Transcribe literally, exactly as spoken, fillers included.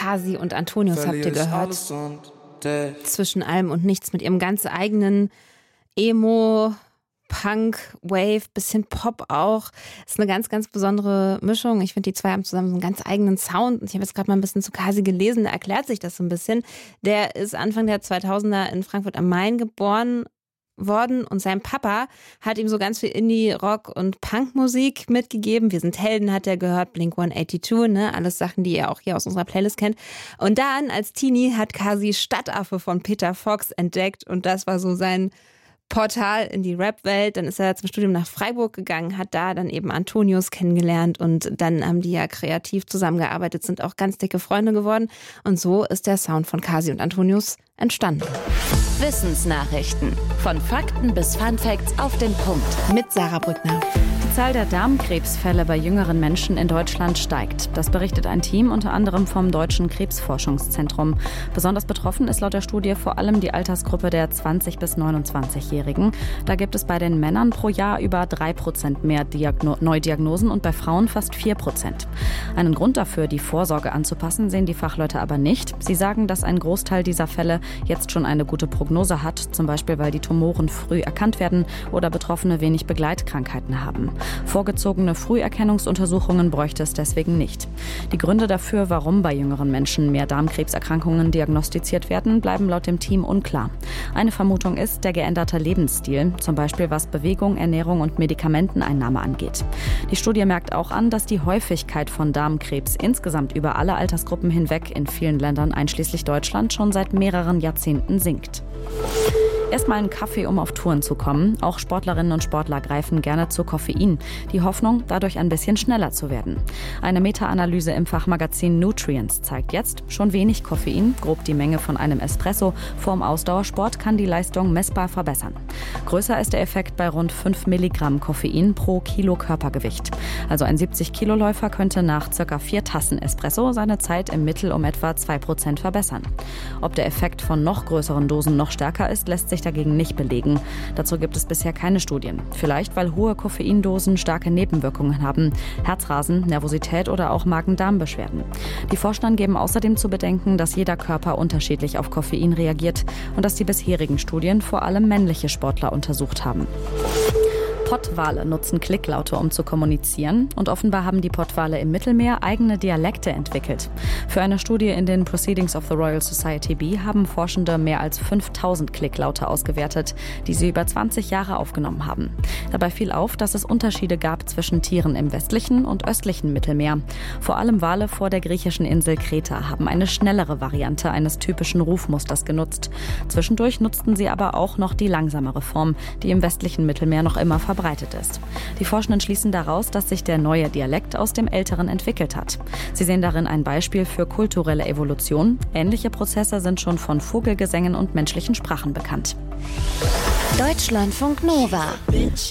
Kasi und Antonius habt ihr gehört. Zwischen allem und nichts mit ihrem ganz eigenen Emo, Punk, Wave, bisschen Pop auch. Ist eine ganz, ganz besondere Mischung. Ich finde, die zwei haben zusammen so einen ganz eigenen Sound. Und ich habe jetzt gerade mal ein bisschen zu Kasi gelesen, da erklärt sich das so ein bisschen. Der ist Anfang der zweitausender in Frankfurt am Main geboren worden und sein Papa hat ihm so ganz viel Indie-Rock- und Punkmusik mitgegeben. Wir sind Helden hat er gehört, Blink hundertzweiundachtzig, ne? Alles Sachen, die ihr auch hier aus unserer Playlist kennt. Und dann als Teenie hat Kasi Stadtaffe von Peter Fox entdeckt und das war so sein Portal in die Rap-Welt. Dann ist er zum Studium nach Freiburg gegangen, hat da dann eben Antonius kennengelernt und dann haben die ja kreativ zusammengearbeitet, sind auch ganz dicke Freunde geworden und so ist der Sound von Kasi und Antonius entstanden. Wissensnachrichten. Von Fakten bis Funfacts auf den Punkt. Mit Sarah Brückner. Die Zahl der Darmkrebsfälle bei jüngeren Menschen in Deutschland steigt. Das berichtet ein Team unter anderem vom Deutschen Krebsforschungszentrum. Besonders betroffen ist laut der Studie vor allem die Altersgruppe der zwanzig- bis neunundzwanzigjährigen. Da gibt es bei den Männern pro Jahr über drei Prozent mehr Diagno- Neudiagnosen und bei Frauen fast vier Prozent. Einen Grund dafür, die Vorsorge anzupassen, sehen die Fachleute aber nicht. Sie sagen, dass ein Großteil dieser Fälle jetzt schon eine gute Prognose hat, zum Beispiel weil die Tumoren früh erkannt werden oder Betroffene wenig Begleitkrankheiten haben. Vorgezogene Früherkennungsuntersuchungen bräuchte es deswegen nicht. Die Gründe dafür, warum bei jüngeren Menschen mehr Darmkrebserkrankungen diagnostiziert werden, bleiben laut dem Team unklar. Eine Vermutung ist der geänderte Lebensstil, zum Beispiel was Bewegung, Ernährung und Medikamenteneinnahme angeht. Die Studie merkt auch an, dass die Häufigkeit von Darmkrebs insgesamt über alle Altersgruppen hinweg in vielen Ländern, einschließlich Deutschland, schon seit mehreren Jahrzehnten sinkt. Erstmal einen Kaffee, um auf Touren zu kommen. Auch Sportlerinnen und Sportler greifen gerne zu Koffein. Die Hoffnung, dadurch ein bisschen schneller zu werden. Eine Meta-Analyse im Fachmagazin Nutrients zeigt jetzt, schon wenig Koffein, grob die Menge von einem Espresso, vorm Ausdauersport kann die Leistung messbar verbessern. Größer ist der Effekt bei rund fünf Milligramm Koffein pro Kilo Körpergewicht. Also ein siebzig-Kilo-Läufer könnte nach ca. vier Tassen Espresso seine Zeit im Mittel um etwa zwei Prozent verbessern. Ob der Effekt von noch größeren Dosen noch stärker ist, lässt sich dagegen nicht belegen. Dazu gibt es bisher keine Studien. Vielleicht, weil hohe Koffeindosen starke Nebenwirkungen haben. Herzrasen, Nervosität oder auch Magen-Darm-Beschwerden. Die Forscher geben außerdem zu bedenken, dass jeder Körper unterschiedlich auf Koffein reagiert und dass die bisherigen Studien vor allem männliche Sportler untersucht haben. Pottwale nutzen Klicklaute, um zu kommunizieren. Und offenbar haben die Pottwale im Mittelmeer eigene Dialekte entwickelt. Für eine Studie in den Proceedings of the Royal Society B haben Forschende mehr als fünftausend Klicklaute ausgewertet, die sie über zwanzig Jahre aufgenommen haben. Dabei fiel auf, dass es Unterschiede gab zwischen Tieren im westlichen und östlichen Mittelmeer. Vor allem Wale vor der griechischen Insel Kreta haben eine schnellere Variante eines typischen Rufmusters genutzt. Zwischendurch nutzten sie aber auch noch die langsamere Form, die im westlichen Mittelmeer noch immer verbreitet ist. Die Forschenden schließen daraus, dass sich der neue Dialekt aus dem älteren entwickelt hat. Sie sehen darin ein Beispiel für kulturelle Evolution. Ähnliche Prozesse sind schon von Vogelgesängen und menschlichen Sprachen bekannt. Deutschlandfunk Nova.